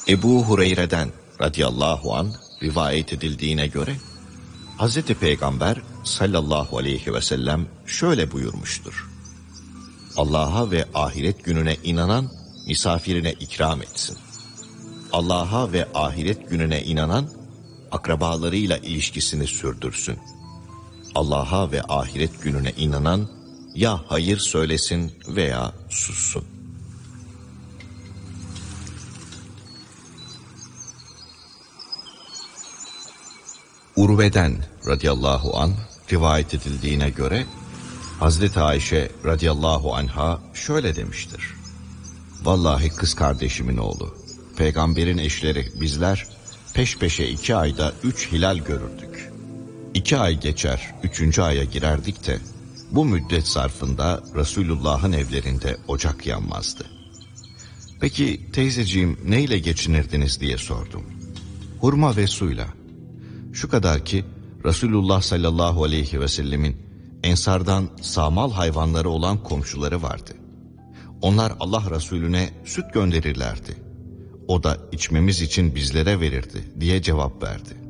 Ebu Hureyre'den radıyallahu anh rivayet edildiğine göre Hz. Peygamber sallallahu aleyhi ve sellem şöyle buyurmuştur: Allah'a ve ahiret gününe inanan misafirine ikram etsin. Allah'a ve ahiret gününe inanan akrabalarıyla ilişkisini sürdürsün. Allah'a ve ahiret gününe inanan ya hayır söylesin veya sussun. Urve'den radıyallahu anh rivayet edildiğine göre Hazreti Ayşe radıyallahu anha şöyle demiştir: Vallahi kız kardeşimin oğlu, peygamberin eşleri bizler peş peşe 2 ayda 3 hilal görürdük. 2 ay geçer 3. aya girerdik de bu müddet zarfında Resulullah'ın evlerinde ocak yanmazdı. Peki teyzeciğim neyle geçinirdiniz diye sordum. Hurma ve suyla. Şu kadar ki Resulullah sallallahu aleyhi ve sellemin Ensardan sağmal hayvanları olan komşuları vardı. Onlar Allah Resulüne süt gönderirlerdi. O da içmemiz için bizlere verirdi diye cevap verdi.